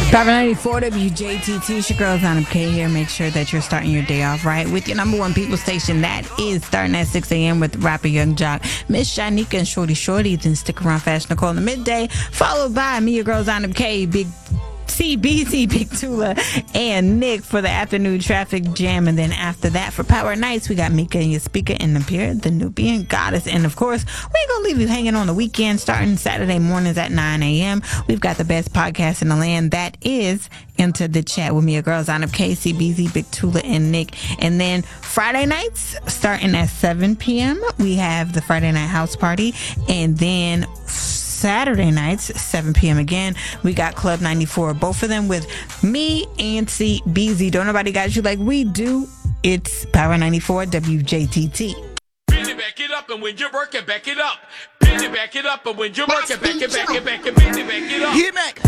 594 WJTT, it's your girl Zana K here. Make sure that you're starting your day off right with your number one people station. That is starting at 6 a.m. with rapper Young Jock, Miss Shanika, and Shorty. Then stick around Fashion Nicole in the midday, followed by me, your girl Zana K, Big CBZ, Big Tula, and Nick for the afternoon traffic jam. And then after that, for Power Nights, we got Mika and your speaker in the pier, the Nubian goddess. And of course, we ain't gonna leave you hanging on the weekend, starting Saturday mornings at 9 a.m. We've got the best podcast in the land. That is Enter the Chat with me, your girls on KCBZ, Big Tula, and Nick. And then Friday nights, starting at 7 p.m., we have the Friday Night House Party. And then Saturday nights, 7 p.m. again, we got Club 94. Both of them with me and CBZ. Don't nobody got you like we do. It's Power 94 WJTT. Really back it up, and when you're working, back it up. Really back it up, and when you're working, back it up. Hit Mac.